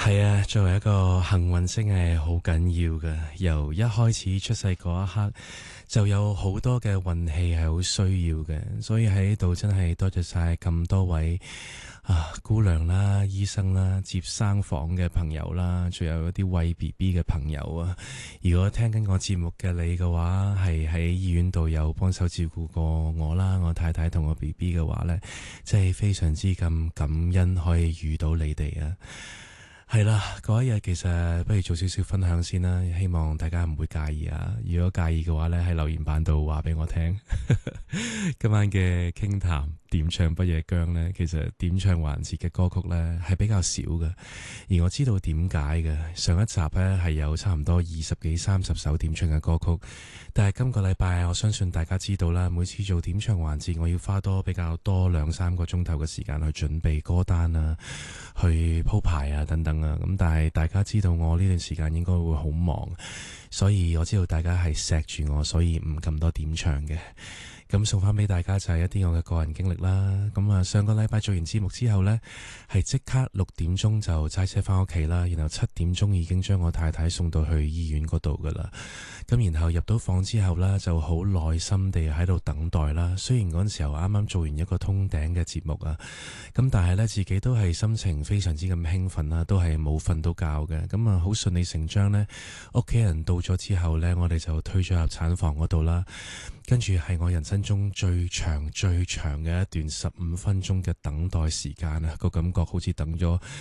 係啊，作為一個幸運星係好緊要嘅，由一開始出世嗰一刻就有好多嘅運氣係好需要嘅，所以喺度真係多謝晒咁多位姑娘啦、醫生啦、接生房嘅朋友啦，仲有一啲餵 BB 嘅朋友啊。如果聽緊我節目嘅你嘅話，係喺醫院度有幫手照顧過我啦、我太太同我 BB 嘅話呢，真係非常之咁感恩可以遇到你哋啊！係啦，嗰一日其實不如做少少分享先啦，希望大家唔會介意啊。如果介意嘅話呢，喺留言板度話俾我聽。今晚嘅傾談點唱不夜薑呢，其實點唱環節嘅歌曲呢係比較少嘅，而我知道點解嘅。上一集呢係有差唔多20幾30首點唱嘅歌曲，但係今個禮拜我相信大家知道啦，每次做點唱環節，我要花比較多2-3個鐘頭嘅時間去準備歌單啊，去鋪排啊等等啊。咁但係大家知道我呢段時間應該會好忙，所以我知道大家係錫住我，所以唔咁多點唱嘅。咁送翻俾大家就係一啲我嘅個人經歷啦。咁啊，上個禮拜做完節目之後呢，係即刻6點鐘就揸車翻屋企啦，然後7點鐘已經將我太太送到去醫院嗰度噶啦。咁然後入到房之後呢，就好耐心地喺度等待啦。雖然嗰陣時候啱啱做完一個通頂嘅節目啊，咁但係呢，自己都係心情非常之咁興奮啦，都係冇瞓到覺嘅。咁啊，好順理成章呢，屋企人到咗之後呢，我哋就推咗入產房嗰度啦。跟住係我人生中最長嘅一段15分鐘嘅等待時間啊，個感覺好似等咗